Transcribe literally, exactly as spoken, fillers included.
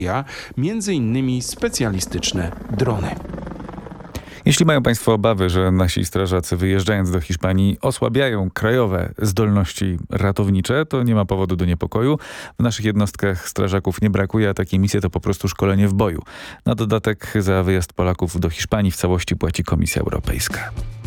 między innymi specjalistyczne drony. Jeśli mają Państwo obawy, że nasi strażacy wyjeżdżając do Hiszpanii osłabiają krajowe zdolności ratownicze, to nie ma powodu do niepokoju. W naszych jednostkach strażaków nie brakuje, a takie misje to po prostu szkolenie w boju. Na dodatek za wyjazd Polaków do Hiszpanii w całości płaci Komisja Europejska.